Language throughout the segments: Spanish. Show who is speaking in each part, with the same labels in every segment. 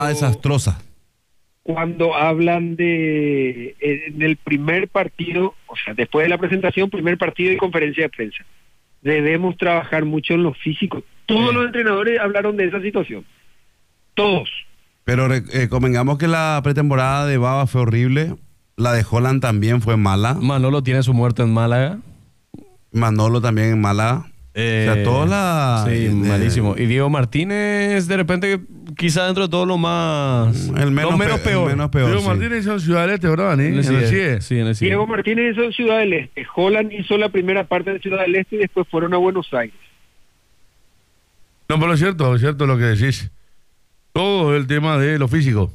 Speaker 1: desastrosa.
Speaker 2: Cuando hablan de en el primer partido, o sea, después de la presentación, primer partido y conferencia de prensa, debemos trabajar mucho en lo físico. Todos los entrenadores hablaron de esa situación. Todos.
Speaker 1: Pero convengamos que la pretemporada de Baba fue horrible. La de Holland también fue mala.
Speaker 3: Manolo tiene su muerte en Málaga.
Speaker 1: Manolo también en Málaga. O sea, toda la...
Speaker 3: Sí, malísimo. Y Diego Martínez, de repente, quizá dentro de todo lo más...
Speaker 1: El menos peor.
Speaker 4: Diego
Speaker 1: Sí.
Speaker 4: Martínez hizo en Ciudad del Este, ¿verdad, Dani?
Speaker 3: En el CIE. Sí, en el CIE.
Speaker 2: Diego Martínez hizo en Ciudad del Este. Holland hizo la primera parte de Ciudad del Este y después fueron a Buenos Aires.
Speaker 4: No, pero es cierto lo que decís. Todo el tema de lo físico.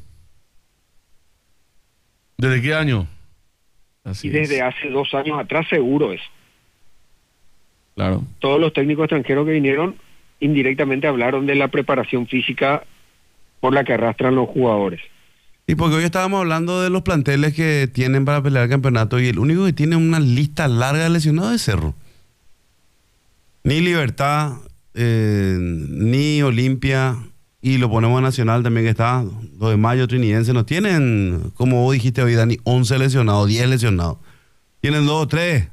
Speaker 4: ¿Desde qué año?
Speaker 3: Así
Speaker 2: Y desde
Speaker 3: es.
Speaker 2: hace 2 años atrás seguro eso.
Speaker 3: Claro.
Speaker 2: Todos los técnicos extranjeros que vinieron indirectamente hablaron de la preparación física por la que arrastran los jugadores.
Speaker 1: Y porque hoy estábamos hablando de los planteles que tienen para pelear el campeonato y el único que tiene una lista larga de lesionados es Cerro. Ni Libertad, ni Olimpia, y lo ponemos a Nacional también que está, 2 de Mayo, Trinidense, no tienen, como vos dijiste hoy, Dani, 11 lesionados, 10 lesionados. Tienen 2 o 3.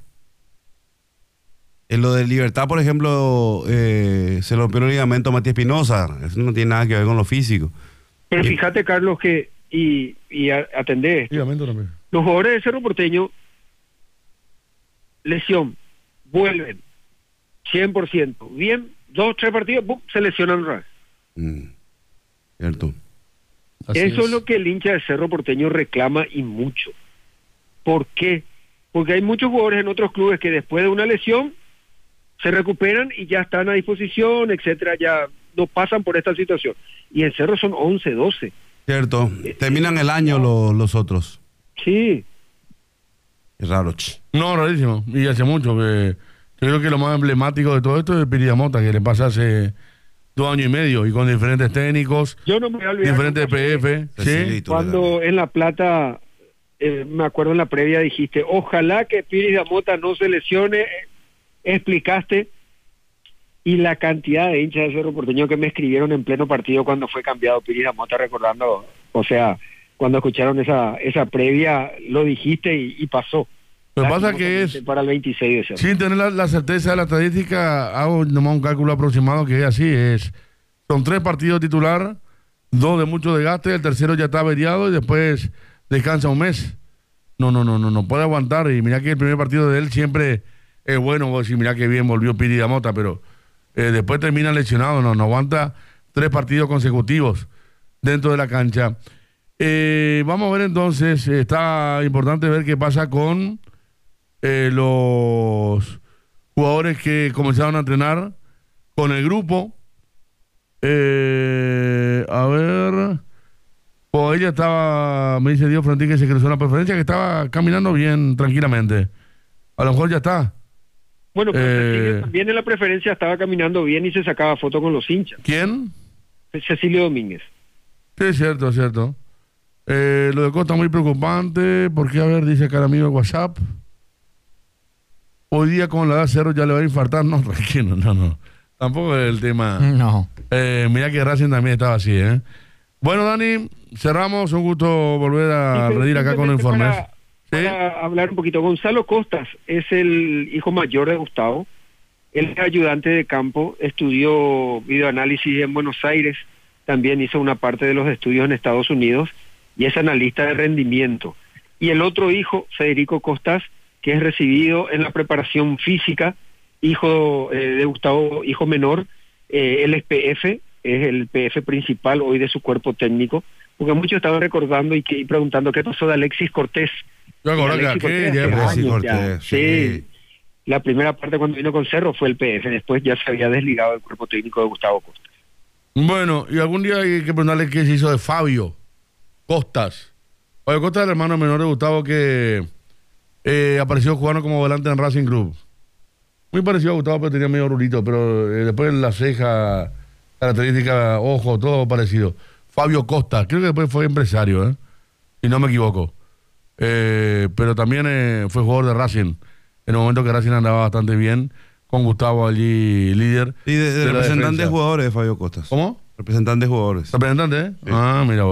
Speaker 1: En lo de Libertad, por ejemplo, se rompió el ligamento a Matías Espinosa. Eso no tiene nada que ver con lo físico.
Speaker 2: Pero fíjate, Carlos, que atendé esto.
Speaker 4: Ligamento también.
Speaker 2: Los jugadores de Cerro Porteño, lesión, vuelven, 100%. Bien, 2 o 3 partidos, ¡pum!, se lesionan otra vez.
Speaker 1: Cierto.
Speaker 3: Así
Speaker 2: Eso
Speaker 3: es.
Speaker 2: es lo que el hincha de Cerro Porteño reclama y mucho. ¿Por qué? Porque hay muchos jugadores en otros clubes que después de una lesión se recuperan y ya están a disposición, etcétera, ya no pasan por esta situación. Y en Cerro son 11, 12.
Speaker 1: Cierto. Terminan el año los otros.
Speaker 2: Sí.
Speaker 1: Es raro.
Speaker 4: No, rarísimo. Y hace mucho que... Yo creo que lo más emblemático de todo esto es Piridamota, que le pasa hace 2 años y medio, y con diferentes técnicos,
Speaker 2: Yo no me voy a olvidar.
Speaker 4: diferentes PF. ¿Sí?
Speaker 2: Cuando en La Plata, me acuerdo en la previa dijiste, ojalá que Piris Damota no se lesione, explicaste, y la cantidad de hinchas de Cerro Porteño que me escribieron en pleno partido cuando fue cambiado Piris Damota, recordando, o sea, cuando escucharon esa previa, lo dijiste y pasó.
Speaker 4: Lo que pasa que es,
Speaker 2: para el 26 de septiembre.
Speaker 4: sin tener la certeza de la estadística, hago nomás un cálculo aproximado que es así, son 3 partidos titular, 2 de mucho desgaste, el tercero ya está averiado y después descansa un mes. No puede aguantar. Y mira que el primer partido de él siempre es bueno, vos decís, mira que bien volvió Piri Damota, pero después termina lesionado, no aguanta 3 partidos consecutivos dentro de la cancha. Vamos a ver entonces, está importante ver qué pasa con los jugadores que comenzaron a entrenar con el grupo. A ver, pues ella estaba, me dice Diego Frantín que se cruzó la preferencia, que estaba caminando bien, tranquilamente. A lo mejor ya está.
Speaker 2: Bueno, pero también en la preferencia estaba caminando bien y se sacaba foto con los hinchas.
Speaker 4: ¿Quién?
Speaker 2: Cecilio Domínguez.
Speaker 4: Sí, es cierto, es cierto. Lo de Costa muy preocupante, porque a ver, dice acá el amigo de WhatsApp, hoy día con la edad cero ya le va a infartar. No, tranquilo, no. Tampoco es el tema.
Speaker 5: No.
Speaker 4: Mira que Racing también estaba así, ¿eh? Bueno, Dani, cerramos. Un gusto volver a reír acá con los informes.
Speaker 2: Para hablar un poquito, Gonzalo Costas es el hijo mayor de Gustavo. Él es ayudante de campo, estudió videoanálisis en Buenos Aires, también hizo una parte de los estudios en Estados Unidos y es analista de rendimiento. Y el otro hijo, Federico Costas, que es recibido en la preparación física, hijo de Gustavo, hijo menor, él es PF, es el PF principal hoy de su cuerpo técnico, porque muchos estaban recordando y preguntando qué pasó de Alexis Cortés.
Speaker 4: Yo acordé que
Speaker 1: Alexis Cortés,
Speaker 2: sí. La primera parte cuando vino con Cerro fue el PF, después ya se había desligado del cuerpo técnico de Gustavo Costas.
Speaker 4: Bueno, y algún día hay que preguntarle qué se hizo de Fabio Costas. Fabio Costas es el hermano menor de Gustavo que apareció jugando como volante en Racing Club. Muy parecido a Gustavo, pero tenía medio rulito, pero después la ceja, característica, ojo, todo parecido. Fabio Costas, creo que después fue empresario, si no me equivoco. Pero también fue jugador de Racing, en el momento que Racing andaba bastante bien, con Gustavo allí líder.
Speaker 1: Y de representante de jugadores de Fabio Costas.
Speaker 4: ¿Cómo?
Speaker 1: Representantes de jugadores.
Speaker 4: ¿Representante, eh?
Speaker 1: Sí.
Speaker 4: Ah, mira vos.